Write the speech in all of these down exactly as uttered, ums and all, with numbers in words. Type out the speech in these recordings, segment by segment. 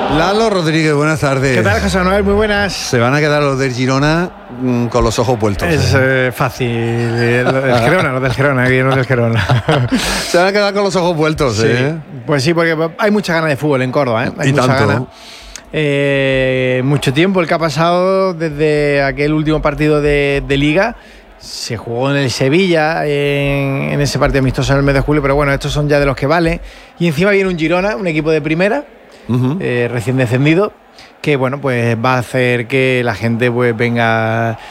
Lalo Rodríguez, buenas tardes. ¿Qué tal, José Manuel? Muy buenas. Se van a quedar los del Girona mmm, con los ojos vueltos. Es eh, fácil. El Girona, los del Girona, aquí no del Girona. Se van a quedar con los ojos vueltos, sí. ¿eh? Pues sí, porque hay mucha ganas de fútbol en Córdoba, ¿eh? Hay y mucha tanto. Gana. Eh, mucho tiempo el que ha pasado desde aquel último partido de, de Liga. Se jugó en el Sevilla, en, en ese partido amistoso en el mes de julio, pero bueno, estos son ya de los que valen. Y encima viene un Girona, un equipo de primera, uh-huh. eh, recién descendido, que bueno, pues va a hacer que la gente pues venga,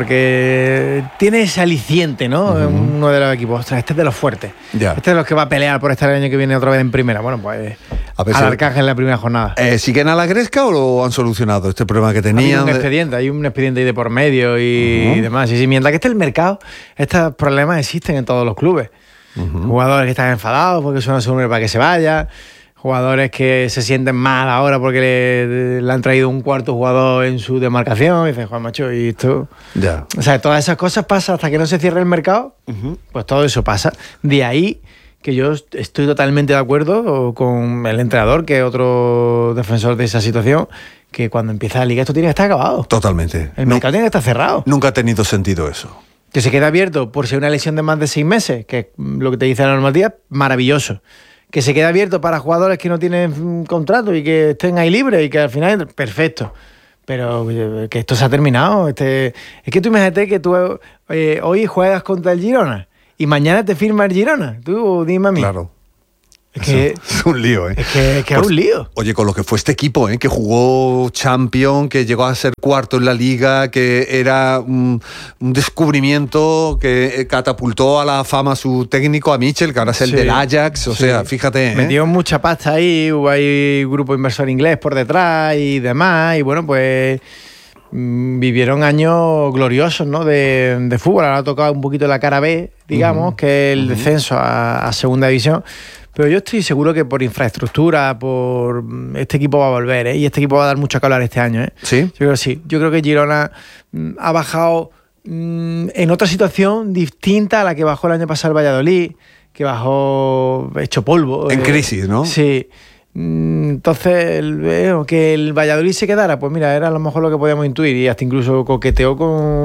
porque tiene ese aliciente, ¿no? Uh-huh. Uno de los equipos, ostras, este es de los fuertes. Ya. Este es de los que va a pelear por estar el año que viene otra vez en primera. Bueno, pues a al Arcángel en la primera jornada. Eh, ¿Siguen a la gresca o lo han solucionado este problema que tenían? Hay un expediente, hay un expediente ahí de por medio y, uh-huh. y demás. Y sí, mientras que esté el mercado, estos problemas existen en todos los clubes. Uh-huh. Jugadores que están enfadados porque suena su nombre para que se vaya. Jugadores que se sienten mal ahora porque le, le han traído un cuarto jugador en su demarcación. Y dicen, Juan Macho, y esto. Ya. O sea, todas esas cosas pasan hasta que no se cierre el mercado. Uh-huh. Pues todo eso pasa. De ahí que yo estoy totalmente de acuerdo con el entrenador, que es otro defensor de esa situación, que cuando empieza la liga esto tiene que estar acabado. Totalmente. El mercado no, tiene que estar cerrado. Nunca ha tenido sentido eso. Que se quede abierto por si hay una lesión de más de seis meses, que es lo que te dice la normativa, maravilloso. Que se quede abierto para jugadores que no tienen contrato y que estén ahí libres y que al final, perfecto. Pero que esto se ha terminado. Este, es que tú imagínate que tú eh, hoy juegas contra el Girona y mañana te firma el Girona. Tú dime a mí. Claro. Es que es un lío, ¿eh? Es que, es que pues, es un lío. Oye, con lo que fue este equipo, ¿eh? Que jugó Champions, que llegó a ser cuarto en la Liga, que era un, un descubrimiento que catapultó a la fama a su técnico, a Michel, que ahora es el sí, del Ajax. O sí. sea, fíjate. ¿eh? Metió mucha pasta ahí, hubo ahí un grupo inversor inglés por detrás y demás. Y bueno, pues vivieron años gloriosos, ¿no? de, de fútbol. Ahora ha tocado un poquito la cara B, digamos, uh-huh. que es el uh-huh. descenso a, a segunda división. Pero yo estoy seguro que por infraestructura, por este equipo va a volver, ¿eh? Y este equipo va a dar mucho que hablar este año, ¿eh? ¿Sí? Yo creo que sí. Yo creo que Girona mm, ha bajado mm, en otra situación distinta a la que bajó el año pasado el Valladolid, que bajó hecho polvo. En eh, crisis, ¿no? Sí. Entonces, el, eh, que el Valladolid se quedara, pues mira, era a lo mejor lo que podíamos intuir y hasta incluso coqueteó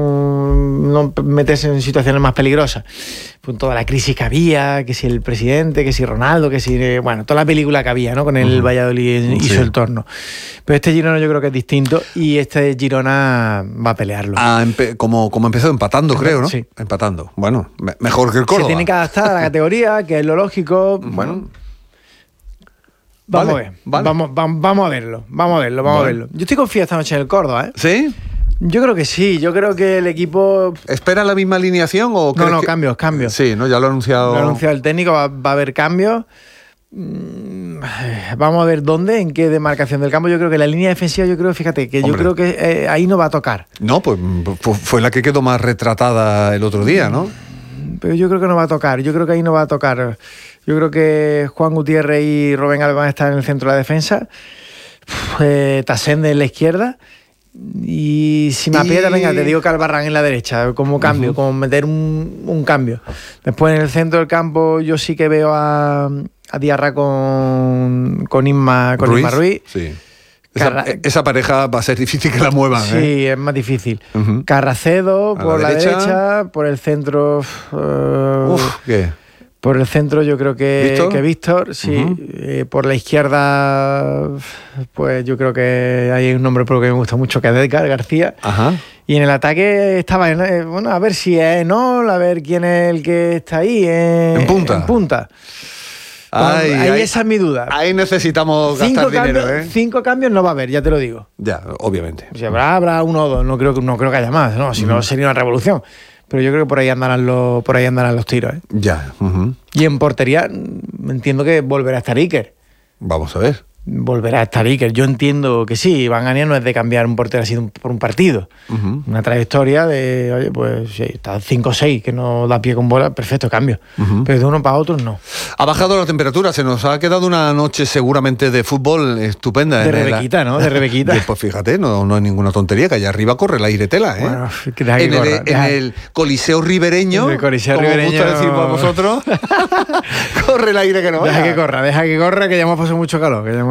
con no meterse en situaciones más peligrosas. Con toda la crisis que había, que si el presidente, que si Ronaldo, que si... Eh, bueno, toda la película que había, ¿no? Con el uh-huh. Valladolid y sí. su entorno. Pero este Girona yo creo que es distinto y este Girona va a pelearlo. Ah, empe- como, como empezó empatando, Empe- creo, ¿no? Sí. Empatando. Bueno, me- mejor que el Córdoba. Se tiene que adaptar a la categoría, que es lo lógico. Uh-huh. Bueno... Vamos vale, a ver, vale. vamos, vamos, vamos a verlo, vamos a verlo, vamos vale. a verlo. Yo estoy confiado esta noche en el Córdoba, ¿eh? ¿Sí? Yo creo que sí, yo creo que el equipo... ¿Espera la misma alineación o...? No, no, que... cambios, cambios. Sí, ¿no? Ya lo ha anunciado... Lo ha anunciado el técnico, va, va a haber cambios. Mm, vamos a ver dónde, en qué demarcación del campo. Yo creo que la línea defensiva, yo creo, fíjate, que Hombre. yo creo que eh, ahí no va a tocar. No, pues fue la que quedó más retratada el otro día, ¿no? Pero yo creo que no va a tocar, yo creo que ahí no va a tocar... Yo creo que Juan Gutiérrez y Rubén Alves van a estar en el centro de la defensa. Eh, Tasende en la izquierda. Y si me y... aprieta, venga, te digo que Albarrán en la derecha, como cambio, uh-huh. como meter un, un cambio. Después en el centro del campo yo sí que veo a, a Diarra con, con Isma con Ruiz. Isma Ruiz. Sí. Esa, esa pareja va a ser difícil que la muevan. Sí, ¿eh? es más difícil. Uh-huh. Carracedo a por la derecha. la derecha, por el centro... Uh, Uf, ¿qué? Por el centro yo creo que Víctor, que Víctor sí. Uh-huh. Eh, por la izquierda, pues yo creo que hay un nombre propio que me gusta mucho, que es Edgar García. Ajá. Y en el ataque estaba, eh, bueno, a ver si es Enol, a ver quién es el que está ahí. Eh, en punta. En punta. Ay, bueno, ahí ay, esa es mi duda. Ahí necesitamos cinco gastar cambios, dinero, ¿eh? Cinco cambios no va a haber, ya te lo digo. Ya, obviamente. O sea, habrá, habrá uno o dos, no creo, no creo que haya más, no, si no uh-huh. sería una revolución. Pero yo creo que por ahí andarán los, por ahí andarán los tiros, ¿eh? Ya. Uh-huh. Y en portería entiendo que volverá a estar Iker. Vamos a ver. Volverá a estar Iker. Yo entiendo que sí, Iván Ania no es de cambiar un portero así por un partido. Uh-huh. Una trayectoria de, oye, pues sí, está cinco o seis, que no da pie con bola, perfecto, cambio. Uh-huh. Pero de uno para otro no. Ha bajado la temperatura, se nos ha quedado una noche seguramente de fútbol estupenda. De Rebequita, ¿no? De Rebequita. Pues fíjate, no, no hay ninguna tontería, que allá arriba corre el aire tela, ¿eh? Bueno, que deja que en, corra, el, deja. en el Coliseo Ribereño, en el Coliseo como Ribereño, gusta decir para vosotros, corre el aire que no Deja vaya. que corra, deja que corra, que ya hemos pasado mucho calor. Que ya hemos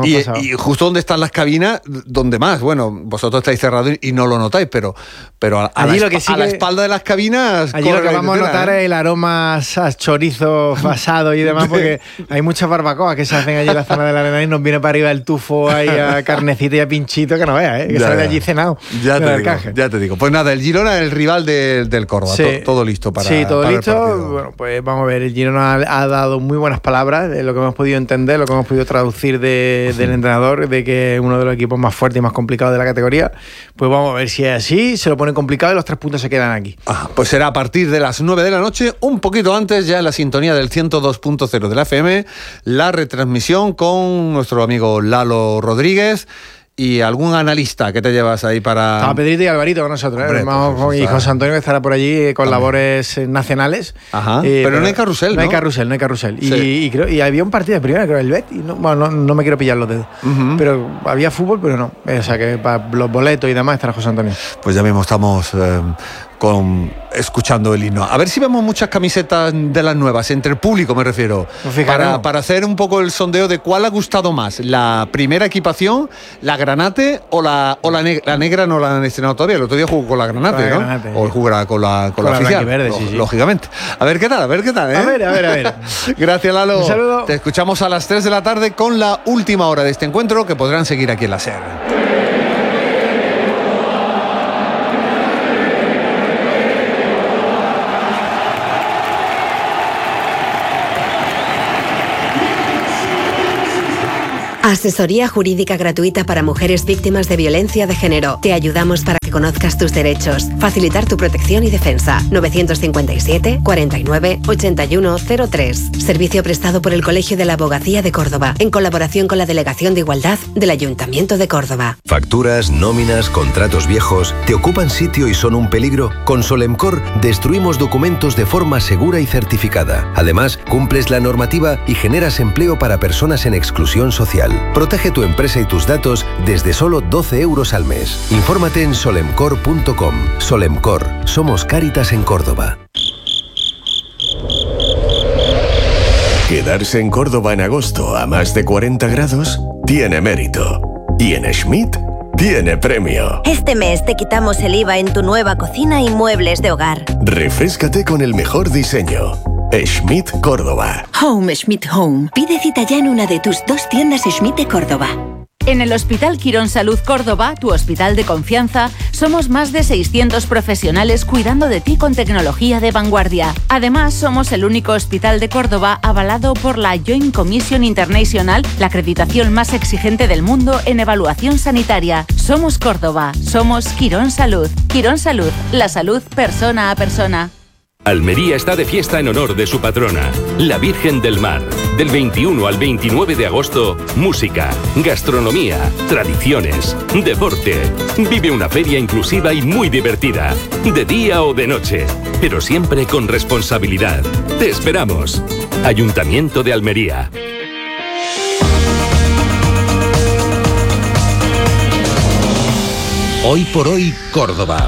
hemos y, pasado. Y justo donde están las cabinas, donde más, bueno, vosotros estáis cerrados y no lo notáis, pero, pero a, a, la, lo que sí a la que, espalda de las cabinas... Allí lo que vamos a notar ¿eh? es el aroma a chorizo asado y demás, porque hay muchas barbacoas que se hacen allí en la zona de la arena y nos viene para arriba el tufo ahí a carnecita y a pinchito que no veas, ¿eh? que sale de allí cenado. Ya te, digo, ya te digo. Pues nada, el Girona es el rival de, del Córdoba, sí. todo, todo listo para Sí, todo para listo. Bueno, pues vamos a ver, el Girona ha, ha dado muy buenas palabras de lo que hemos podido entender, lo que hemos podido traducir de, sí. del entrenador, de que es uno de los equipos más fuertes y más complicados de la categoría. Pues vamos a ver si es así, se lo pone complicado y los tres puntos se quedan aquí. Ah, pues será a partir de las nueve de la noche, un poquito antes, ya en la sintonía del ciento dos punto cero de la F M, la retransmisión con nuestro amigo Lalo Rodríguez. ¿Y algún analista que te llevas ahí para...? Estaba Pedrito y Alvarito con nosotros, ¿eh? Vamos, pues, y José Antonio que estará por allí con también. labores nacionales. Ajá, eh, pero, pero no hay carrusel, ¿no? No hay carrusel, no hay carrusel. Sí. Y, y, creo, y había un partido de primera, creo, el Betis. No, bueno, no, no me quiero pillar los dedos. Uh-huh. Pero había fútbol, pero no. O sea, que para los boletos y demás estará José Antonio. Pues ya mismo estamos... Eh, con escuchando el himno. A ver si vemos muchas camisetas de las nuevas, entre el público me refiero, para, para hacer un poco el sondeo de cuál ha gustado más, la primera equipación, la Granate o la o la, ne- la negra no la han estrenado todavía, el otro día jugó con la Granate, la ¿no? Granate, o jugará con la, con con la, la oficial, verde, sí, sí. lógicamente. A ver qué tal, a ver qué tal, ¿eh? A ver, a ver, a ver. Gracias, Lalo. Un saludo. Te escuchamos a las tres de la tarde con la última hora de este encuentro que podrán seguir aquí en la SER. Asesoría jurídica gratuita para mujeres víctimas de violencia de género. Te ayudamos para que conozcas tus derechos, facilitar tu protección y defensa. novecientos cincuenta y siete, cuarenta y nueve, ochenta y uno cero tres. Servicio prestado por el Colegio de la Abogacía de Córdoba, en colaboración con la Delegación de Igualdad del Ayuntamiento de Córdoba. Facturas, nóminas, contratos viejos, ¿te ocupan sitio y son un peligro? Con Solemcor destruimos documentos de forma segura y certificada. Además, cumples la normativa y generas empleo para personas en exclusión social. Protege tu empresa y tus datos desde solo doce euros al mes. Infórmate en solemcor punto com. Solemcor. Somos Cáritas en Córdoba. Quedarse en Córdoba en agosto a más de cuarenta grados tiene mérito. Y en Schmidt tiene premio. Este mes te quitamos el I V A en tu nueva cocina y muebles de hogar. Refréscate con el mejor diseño. Schmidt Córdoba. Home Schmidt Home. Pide cita ya en una de tus dos tiendas Schmidt de Córdoba. En el Hospital Quirón Salud Córdoba, tu hospital de confianza, somos más de seiscientos profesionales cuidando de ti con tecnología de vanguardia. Además, somos el único hospital de Córdoba avalado por la Joint Commission International, la acreditación más exigente del mundo en evaluación sanitaria. Somos Córdoba, somos Quirón Salud. Quirón Salud, la salud persona a persona. Almería está de fiesta en honor de su patrona, la Virgen del Mar. Del veintiuno al veintinueve de agosto, música, gastronomía, tradiciones, deporte. Vive una feria inclusiva y muy divertida, de día o de noche, pero siempre con responsabilidad. Te esperamos. Ayuntamiento de Almería. Hoy por hoy, Córdoba.